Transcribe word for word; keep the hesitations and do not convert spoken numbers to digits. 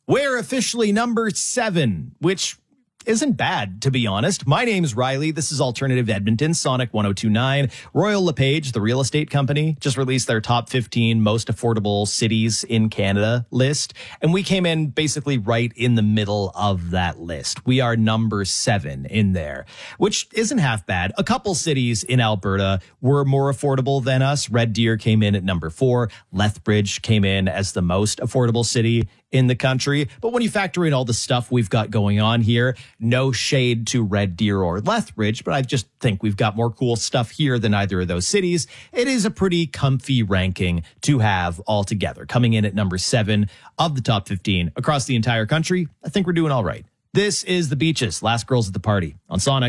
We're officially number seven, which isn't bad, to be honest. My name's Riley. This is Alternative Edmonton, Sonic one oh two point nine. Royal LePage, the real estate company, just released their top fifteen most affordable cities in Canada list. And we came in basically right in the middle of that list. We are number seven in there, which isn't half bad. A couple cities in Alberta were more affordable than us. Red Deer came in at number four. Lethbridge came in as the most affordable city in the country. But when you factor in all the stuff we've got going on here, no shade to Red Deer or Lethbridge, but I just think we've got more cool stuff here than either of those cities. It is a pretty comfy ranking to have altogether. Coming in at number seven of the top fifteen across the entire country, I think we're doing all right. This is The Beaches, Last Girls at the Party on Sonic.